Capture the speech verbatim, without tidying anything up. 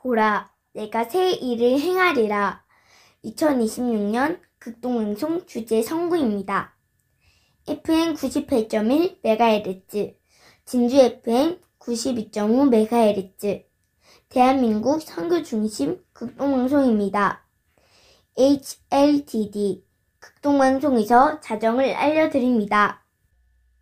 보라, 내가 새 일을 행하리라. 이천이십육 년 극동방송 주제 선구입니다. 에프엠 구십팔 점 일 메가헤르츠, 진주 에프엠 구십이 점 오 메가헤르츠, 대한민국 선교 중심 극동방송입니다. 에이치엘티디 극동방송에서 자정을 알려드립니다.